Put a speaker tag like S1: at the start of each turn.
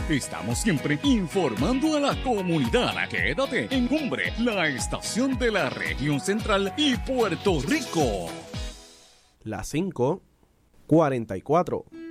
S1: Estamos siempre informando a la comunidad. Quédate en Cumbre, la estación de la región central y Puerto Rico.
S2: Las 5:44.